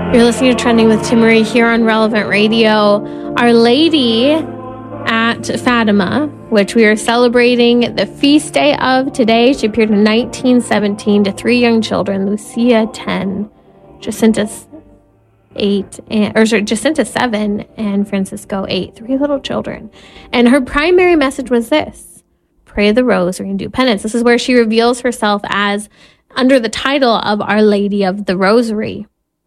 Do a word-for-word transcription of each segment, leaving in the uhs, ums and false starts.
You're listening to Trending with Timmerie here on Relevant Radio. Our Lady at Fatima, which we are celebrating the feast day of today. She appeared in nineteen seventeen to three young children, Lucia, ten, Jacinta, eight, and, or sorry, Jacinta, seven, and Francisco, eight, three little children. And her primary message was this: pray the rosary and do penance. This is where she reveals herself as under the title of Our Lady of the Rosary.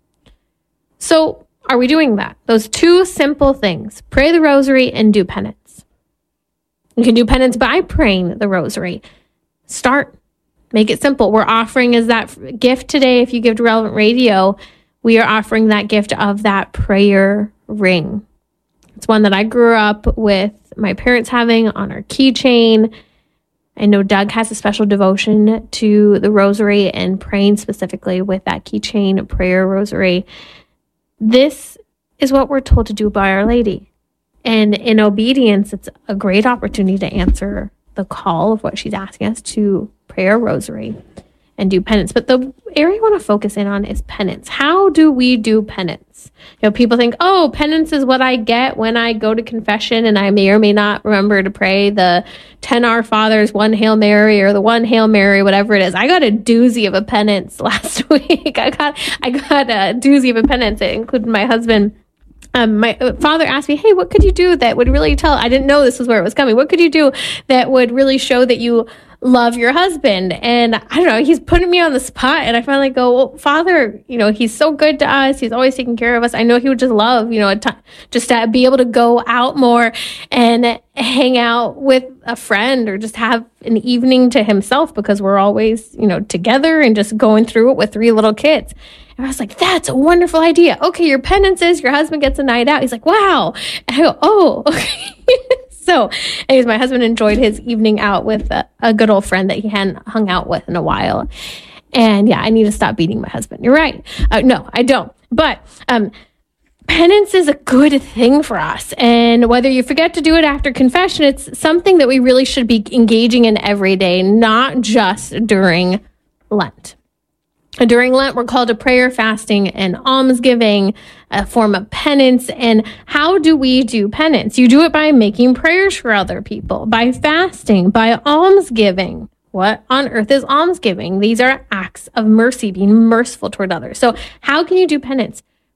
So are we doing that? Those two simple things, pray the rosary and do penance. You can do penance by praying the rosary. Start. Make it simple. We're offering as that gift today. If you give to Relevant Radio, we are offering that gift of that prayer ring. It's one that I grew up with my parents having on our keychain. I know Doug has a special devotion to the rosary and praying specifically with that keychain prayer rosary. This is what we're told to do by Our Lady. And in obedience, it's a great opportunity to answer the call of what she's asking us to pray our rosary and do penance. But the area I want to focus in on is penance. How do we do penance? You know, people think, oh, penance is what I get when I go to confession and I may or may not remember to pray the ten Our Fathers, one Hail Mary, or the one Hail Mary, whatever it is. I got a doozy of a penance last week. I got I got a doozy of a penance. It included my husband. Um, my father asked me, hey, what could you do that would really tell? I didn't know this was where it was coming. What could you do that would really show that you love your husband? And I don't know, he's putting me on the spot. And I finally go, well, Father, you know, he's so good to us. He's always taking care of us. I know he would just love, you know, a t- just to be able to go out more and hang out with a friend or just have an evening to himself because we're always, you know, together and just going through it with three little kids. And I was like, that's a wonderful idea. Okay, your penance is your husband gets a night out. He's like, wow. And I go, oh, okay. So anyways, my husband enjoyed his evening out with a, a good old friend that he hadn't hung out with in a while. And yeah, I need to stop beating my husband. You're right. Uh, no, I don't. But um, penance is a good thing for us. And whether you forget to do it after confession, it's something that we really should be engaging in every day, not just during Lent. During Lent, we're called to prayer, fasting, and almsgiving, a form of penance. And how do we do penance? You do it by making prayers for other people, by fasting, by almsgiving. What on earth is almsgiving? These are acts of mercy, being merciful toward others. So how can you do penance?